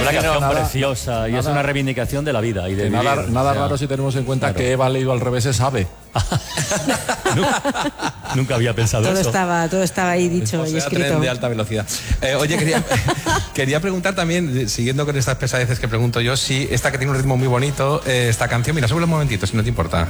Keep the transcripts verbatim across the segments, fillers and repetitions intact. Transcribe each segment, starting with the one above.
Una canción nada, preciosa y nada, es una reivindicación de la vida y de vivir, nada, nada o sea, raro si tenemos en cuenta claro. que Eva leído al revés es ave. nunca, nunca había pensado Todo eso. estaba, todo estaba ahí dicho O y sea, escrito. tren de alta velocidad. Eh, oye, quería, quería preguntar también, siguiendo con estas pesadeces que pregunto yo, si esta que tiene un ritmo muy bonito, eh, esta canción, mira, sube un momentito, si no te importa.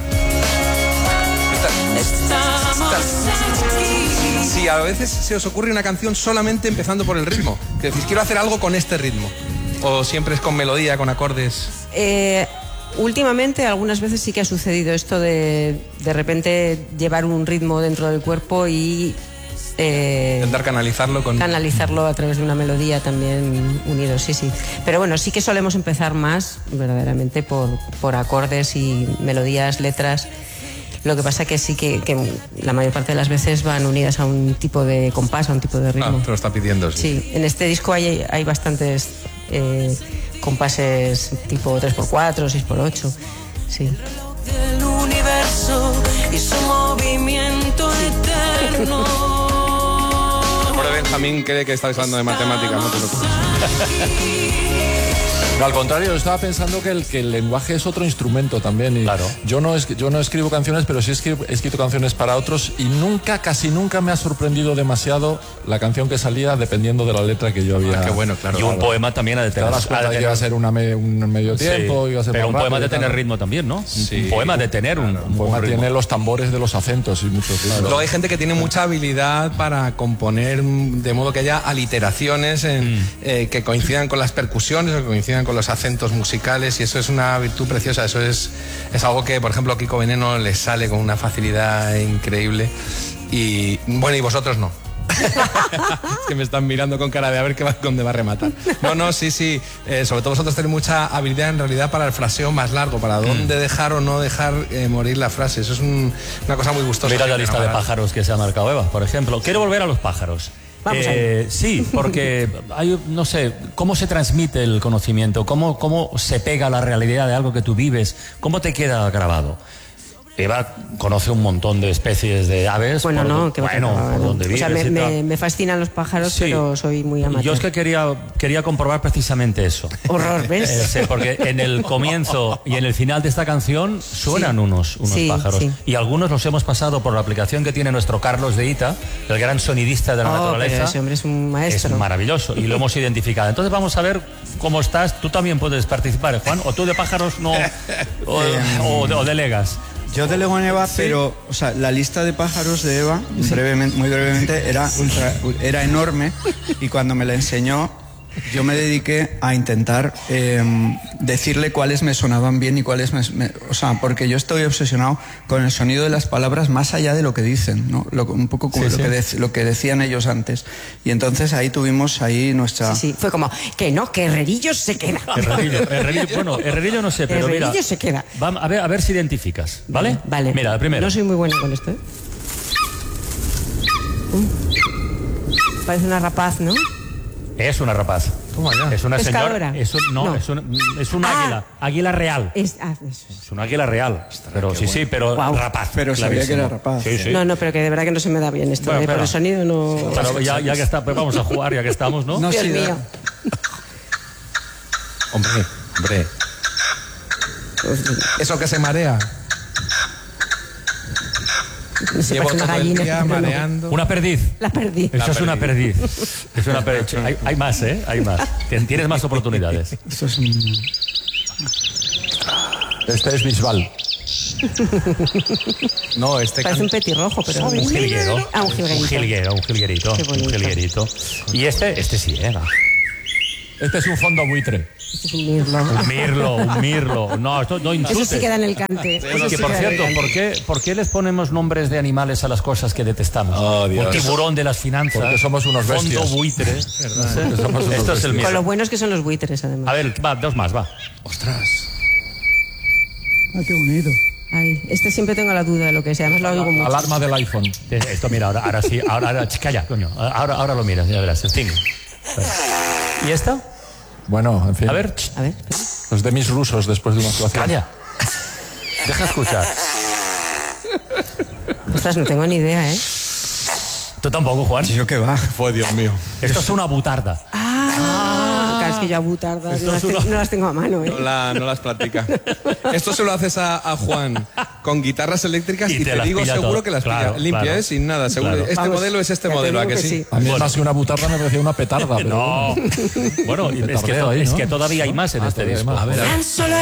Esta, esta, si a veces se os ocurre una canción solamente empezando por el ritmo, que decís, quiero hacer algo con este ritmo, o siempre es con melodía, con acordes. Eh, últimamente algunas veces sí que ha sucedido esto de de repente llevar un ritmo dentro del cuerpo y eh, Intentar canalizarlo con... canalizarlo a través de una melodía también unido, sí, sí. Pero bueno, sí que solemos empezar más verdaderamente por, por acordes y melodías, letras. Lo que pasa que sí que, que la mayor parte de las veces van unidas a un tipo de compás, a un tipo de ritmo. Ah, te lo está pidiendo. Sí, sí, en este disco hay, hay bastantes eh, compases tipo tres por cuatro, seis por ocho. Sí. Del universo y su movimiento eterno. Por Benjamín cree que estáis hablando de matemáticas, no te preocupes. No, al contrario, yo estaba pensando que el, que el lenguaje es otro instrumento también. Y claro. Yo no, es, yo no escribo canciones, pero sí he escrito, he escrito canciones para otros y nunca, casi nunca me ha sorprendido demasiado la canción que salía dependiendo de la letra que yo había. Ah, qué bueno, claro. Y un poema también ha de tener... Te das cuenta que iba a ser una me, un medio tiempo, sí, iba a ser pero un más poema de rápido, tener claro. ritmo también, ¿no? Sí. Un poema de tener un, Un poema un ritmo. tiene los tambores de los acentos y muchos. Claro. Luego hay gente que tiene mucha habilidad para componer de modo que haya aliteraciones en, mm. eh, que coincidan con las percusiones o que coincidan con los acentos musicales, y eso es una virtud preciosa. Eso es, es algo que, por ejemplo, a Kiko Veneno le sale con una facilidad increíble. Y bueno, y vosotros no. Es que me están mirando con cara de a ver qué va, dónde va a rematar. No, no, sí, sí. Eh, sobre todo vosotros tenéis mucha habilidad en realidad para el fraseo más largo, para dónde dejar o no dejar eh, morir la frase. Eso es un, una cosa muy gustosa. Mira la lista de pájaros que se ha marcado Eva, por ejemplo. Quiero volver a los pájaros. Vamos eh, sí, porque hay, no sé, cómo se transmite el conocimiento, cómo, cómo se pega a la realidad de algo que tú vives, cómo te queda grabado. Eva conoce un montón de especies de aves. Bueno, por, no, que bueno, va, por no. donde vives. O sea, me, y tal. me, me fascinan los pájaros, Sí. pero soy muy amateur. Yo es que quería, quería comprobar precisamente eso. Horror, ¿ves? Eh, sí, porque en el comienzo y en el final de esta canción suenan Sí. unos, unos Sí, pájaros. sí. Y algunos los hemos pasado por la aplicación que tiene nuestro Carlos de Ita, el gran sonidista de la Oh, naturaleza. pero ese hombre es un maestro. Es maravilloso y lo hemos identificado. Entonces vamos a ver cómo estás. Tú también puedes participar, Juan, o tú de pájaros no, o, o, o delegas. Yo delego en Eva, ¿Sí? pero, o sea, la lista de pájaros de Eva, brevemente, muy brevemente, era, ultra, era enorme, y cuando me la enseñó, yo me dediqué a intentar eh, decirle cuáles me sonaban bien y cuáles me, me... O sea, porque yo estoy obsesionado con el sonido de las palabras más allá de lo que dicen, ¿no? Lo, un poco como Sí, lo, sí. Que de, lo que decían ellos antes. Y entonces ahí tuvimos ahí nuestra... Sí, sí, fue como, que no, que Herrerillo se queda. Herrerillo, Herrerillo, bueno, Herrerillo no sé, pero Herrerillo mira. se queda. Va, a ver, a ver si identificas, ¿vale? Vale. Mira, primero. No soy muy buena con esto, ¿eh? Uh. Parece una rapaz, ¿no? Es una rapaz. Toma ya. Es una Pescadora. señora. Es un, no, No. es un, es un Ah. águila. Águila real. Es, ah, eso. Es un águila real. Pero sí, sí, pero Guau. rapaz. Pero sabía clarísimo. que era rapaz. Sí, sí. No, no, pero que de verdad que no se me da bien esto. Bueno, ¿eh? Por espera. el sonido no... Pero ya, ya que está, pues vamos a jugar, ya que estamos, ¿no? No, Dios sí, mío. Hombre, hombre. Eso que se marea. Se Llevo parece una todo el gallina. día pero no. mareando. Una perdiz. La perdí. Eso es una perdiz. Es una perdiz. Hay, hay más, ¿eh? Hay más. Tien- Tienes más oportunidades. Esto es un... Este es Bisbal. No, este Parece un can- petirrojo, pero... Un jilguero. Ah, un jilguerito. Un jilguero, un jilguerito. Qué Un bonito. jilguerito. Y este, este sí, ¿eh? Va. Este es un fondo buitre. Este es un mirlo. Un mirlo, un mirlo. No, esto no insultes. Eso sí queda en el cante. Eso Oye, sí que por queda en el cierto, cante. ¿por qué, ¿por qué les ponemos nombres de animales a las cosas que detestamos? Oh, Dios. Un tiburón de las finanzas. Porque somos unos Fondo bestias. buitre. No sé. Somos unos Esto es el bestias. mío. Con lo buenos que son los buitres, además. A ver, va, dos más, va. Ostras. Ah, qué bonito. Ay, este siempre tengo la duda de lo que es. Además lo oigo mucho. Alarma del iPhone. Esto, mira, ahora, ahora sí, ahora, ahora, ch, calla, coño. Ahora, ahora lo miras, ya verás. Sting. ¿Y esta? Bueno, en fin. A ver, ch, A ver, espera. Los demis rusos después de una actuación. calla. Deja escuchar. Ostras, no tengo ni idea, ¿eh? Tú tampoco, Juan. ¿Yo qué va? Fue Dios mío. Esto es una butarda. Ah, claro, es que yo a butardas Esto no las, es te- una- no las tengo a mano. ¿eh? No, la- no las practica. Esto se lo haces a, a Juan con guitarras eléctricas Y y, te te las digo pilla seguro todo. que las Claro, pilla limpia, claro. ¿eh? Sin nada, seguro. Claro. Este Vamos, modelo es este ya te modelo, ¿a digo que que sí? sí. A mí Bueno. más que una butarda me parecía una petarda. Pero No. Bueno, y es que, Petardeo ahí, es ¿no? que todavía hay más en Ah, este todavía hay disco. más. A ver, a ver. Tan solo